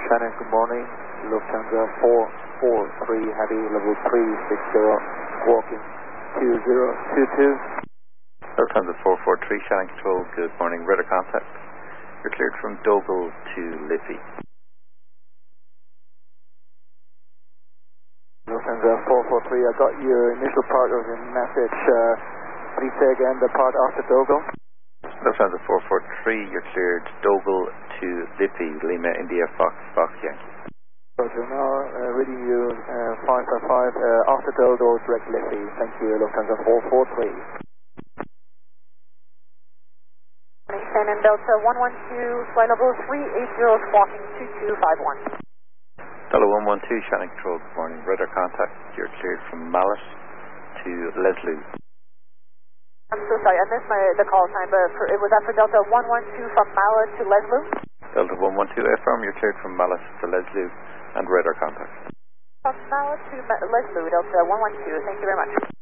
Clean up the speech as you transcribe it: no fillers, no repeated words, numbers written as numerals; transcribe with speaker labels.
Speaker 1: Shannon, good morning. Lufthansa 443 Heavy, level 360, walking 2022.
Speaker 2: Lufthansa 443 Shannon Control, good morning. Radar contact. You're cleared from Dogle to Liffey.
Speaker 1: Lufthansa 443, I got your initial part of your message. Please say again the part after Dogle.
Speaker 2: Lufthansa 443, you're cleared Dogle to Liffey, Lima, India, Fox Yankee.
Speaker 1: Roger, now reading you 555 after Dogle, direct Liffey. Thank you, Lufthansa 443.
Speaker 3: Shannon Delta 112, flight level 380, squawking 2251.
Speaker 2: Delta 112, Shannon Control, good morning. Radar contact, you're cleared from Mallet to Lesloo.
Speaker 3: I'm so sorry, I missed the call time, but was that for Delta 112 from Mallet to Lesloo?
Speaker 2: Delta 112, affirm you're cleared from Mallet to Lesloo and radar contact.
Speaker 3: From Mallet to Lesloo, Delta 112, thank you very much.